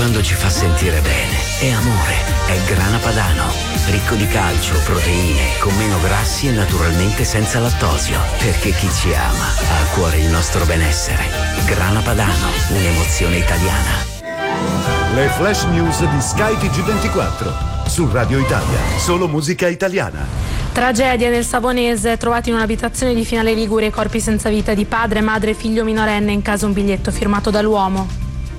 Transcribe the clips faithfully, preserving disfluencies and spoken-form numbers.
quando ci fa sentire bene. È amore, è Grana Padano. Ricco di calcio, proteine, con meno grassi e naturalmente senza lattosio. Perché chi ci ama ha a cuore il nostro benessere. Grana Padano, un'emozione italiana. Le flash news di Sky T G ventiquattro. Su Radio Italia, solo musica italiana. Tragedia nel Savonese, trovati in un'abitazione di Finale Ligure i corpi senza vita di padre, madre e figlio minorenne, in casa un biglietto firmato dall'uomo.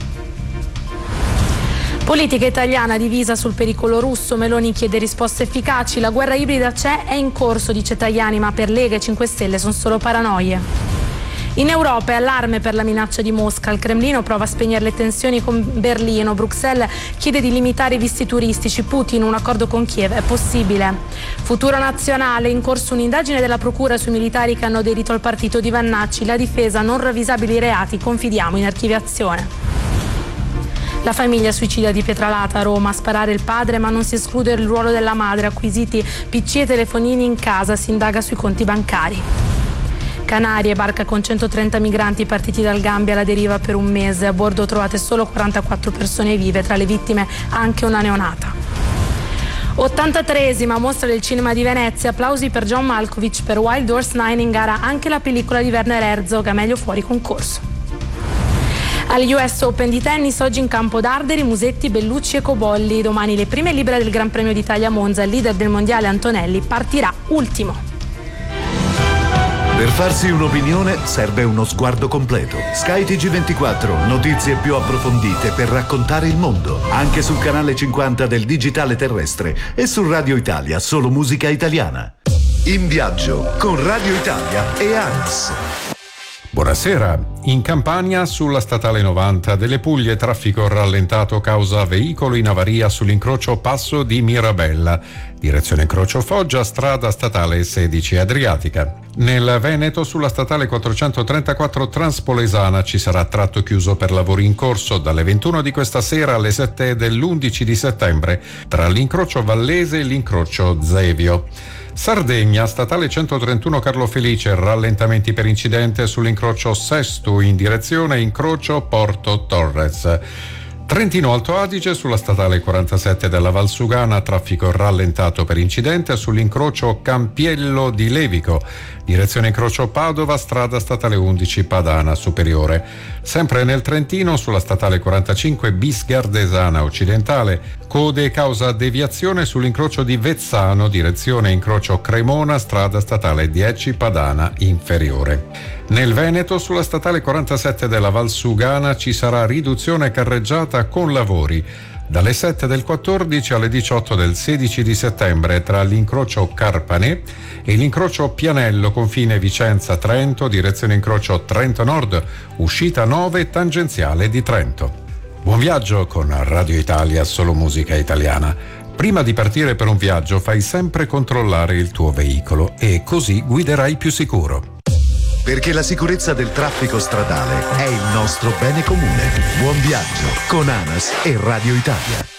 Politica italiana divisa sul pericolo russo, Meloni chiede risposte efficaci, la guerra ibrida c'è, è in corso, dice Tajani, ma per Lega e cinque Stelle sono solo paranoie. In Europa è allarme per la minaccia di Mosca, il Cremlino prova a spegnere le tensioni con Berlino, Bruxelles chiede di limitare i visti turistici, Putin un accordo con Kiev è possibile. Futuro nazionale, in corso un'indagine della procura sui militari che hanno aderito al partito di Vannacci, la difesa non ravvisabili reati, confidiamo in archiviazione. La famiglia suicida di Pietralata a Roma, a sparare il padre ma non si esclude il ruolo della madre, acquisiti P C e telefonini in casa, si indaga sui conti bancari. Canarie, barca con centotrenta migranti partiti dal Gambia alla deriva per un mese, a bordo trovate solo quarantaquattro persone vive, tra le vittime anche una neonata. ottantatreesima mostra del cinema di Venezia, applausi per John Malkovich, per Wild Horse nove in gara anche la pellicola di Werner Herzog, a meglio fuori concorso. Agli U S Open di tennis, oggi in campo Darderi, Musetti, Bellucci e Cobolli. Domani le prime libere del Gran Premio d'Italia a Monza. Il leader del mondiale Antonelli partirà ultimo. Per farsi un'opinione serve uno sguardo completo. Sky T G ventiquattro, notizie più approfondite per raccontare il mondo. Anche sul canale cinquanta del digitale terrestre e su Radio Italia, solo musica italiana. In viaggio con Radio Italia e ANAS. Buonasera. In Campania, sulla statale novanta delle Puglie, traffico rallentato causa veicolo in avaria sull'incrocio Passo di Mirabella. Direzione incrocio Foggia, strada statale sedici Adriatica. Nel Veneto, sulla statale quattrocentotrentaquattro Transpolesana, ci sarà tratto chiuso per lavori in corso dalle ventuno di questa sera alle sette dell'undici di settembre, tra l'incrocio Vallese e l'incrocio Zevio. Sardegna, statale centotrentuno Carlo Felice, rallentamenti per incidente sull'incrocio Sesto in direzione incrocio Porto Torres. Trentino Alto Adige, sulla statale quarantasette della Valsugana, traffico rallentato per incidente sull'incrocio Campiello di Levico, direzione incrocio Padova, strada statale undici Padana Superiore. Sempre nel Trentino, sulla statale quarantacinque bis Gardesana Occidentale, code causa deviazione sull'incrocio di Vezzano, direzione incrocio Cremona, strada statale dieci Padana Inferiore. Nel Veneto, sulla statale quarantasette della Valsugana, ci sarà riduzione carreggiata con lavori dalle sette del quattordici alle diciotto del sedici di settembre tra l'incrocio Carpanè e l'incrocio Pianello, confine Vicenza-Trento, direzione incrocio Trento Nord, uscita nove tangenziale di Trento. Buon viaggio con Radio Italia, solo musica italiana. Prima di partire per un viaggio fai sempre controllare il tuo veicolo e così guiderai più sicuro. Perché la sicurezza del traffico stradale è il nostro bene comune. Buon viaggio con ANAS e Radio Italia.